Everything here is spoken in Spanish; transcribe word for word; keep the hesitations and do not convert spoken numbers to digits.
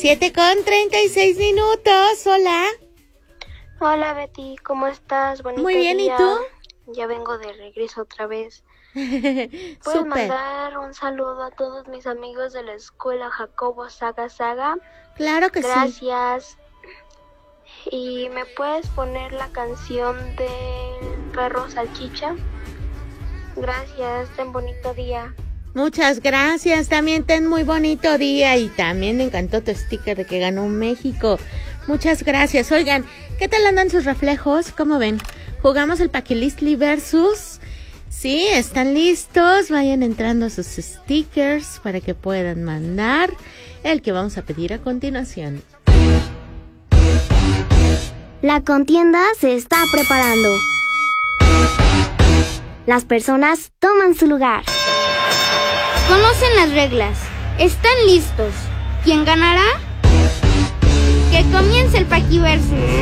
siete con treinta y seis minutos. Hola. Hola Betty, ¿cómo estás? Bonito Muy bien, día. ¿y tú? Ya vengo de regreso otra vez. ¿Puedes Súper. mandar un saludo a todos mis amigos de la escuela Jacobo Saga Saga? Claro que sí. Gracias. ¿Y me puedes poner la canción del perro salchicha? Gracias, ten bonito día. Muchas gracias, también ten muy bonito día y también me encantó tu sticker de que ganó México. Muchas gracias. Oigan, ¿qué tal andan sus reflejos? ¿Cómo ven? Jugamos el Paquilistli versus. Sí, están listos. Vayan entrando sus stickers para que puedan mandar el que vamos a pedir a continuación. La contienda se está preparando. Las personas toman su lugar. Conocen las reglas. ¿Están listos? ¿Quién ganará? Que comience el Paquiversus.